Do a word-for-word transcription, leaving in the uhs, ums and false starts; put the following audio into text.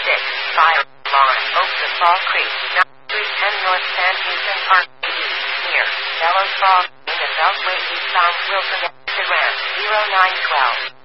six five Lawrence Oak to Fall Creek, nine three ten North San Houston Park, near Bellows Falls, in the Beltway East on Wilson, Instagram, zero nine one two.